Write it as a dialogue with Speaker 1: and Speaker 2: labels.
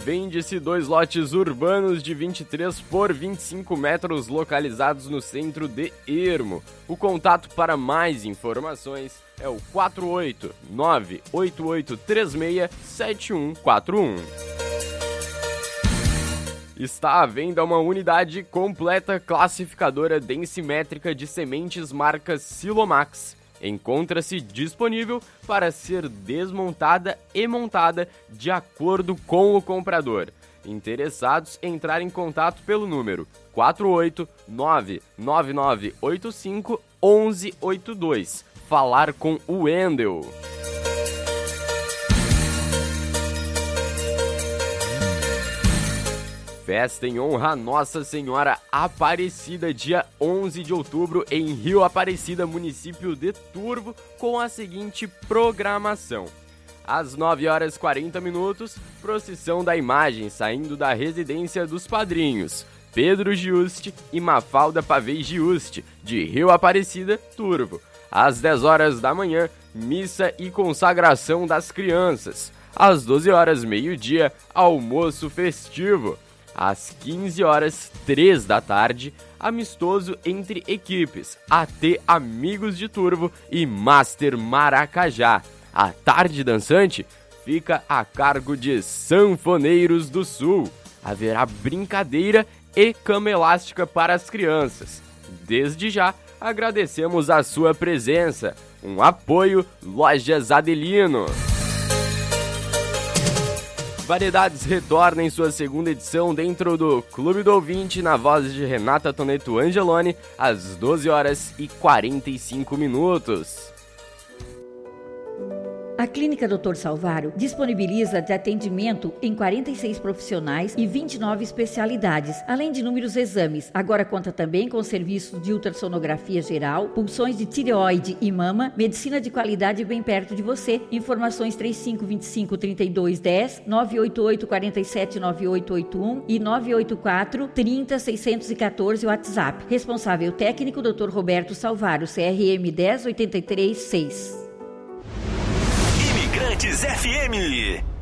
Speaker 1: Vende-se 2 lotes urbanos de 23 por 25 metros localizados no centro de Ermo. O contato para mais informações é o 48988367141. Está à venda uma unidade completa classificadora densimétrica de sementes marca Silomax. Encontra-se disponível para ser desmontada e montada de acordo com o comprador. Interessados, entrar em contato pelo número 48999851182. Falar com o Wendel. Festa em honra a Nossa Senhora Aparecida, dia 11 de outubro, em Rio Aparecida, município de Turvo, com a seguinte programação. Às 9h40, procissão da imagem saindo da residência dos padrinhos, Pedro Giusti e Mafalda Pavei Giusti, de Rio Aparecida, Turvo. Às 10h da manhã, missa e consagração das crianças. Às 12h, meio-dia, almoço festivo. Às 15h, 3 da tarde, amistoso entre equipes AT Amigos de Turvo e Master Maracajá. A tarde dançante fica a cargo de Sanfoneiros do Sul. Haverá brincadeira e cama elástica para as crianças. Desde já, agradecemos a sua presença. Um apoio Lojas Adelino. Variedades retorna em sua segunda edição dentro do Clube do Ouvinte, na voz de Renata Toneto Angeloni, às 12h45.
Speaker 2: A Clínica Dr. Salvário disponibiliza de atendimento em 46 profissionais e 29 especialidades, além de inúmeros exames. Agora conta também com serviços de ultrassonografia geral, punções de tireoide e mama, medicina de qualidade bem perto de você. Informações 3525-3210, 988-479881 e 984-30-614 WhatsApp. Responsável técnico Dr. Roberto Salvário, CRM 10836.
Speaker 3: Imigrantes FM.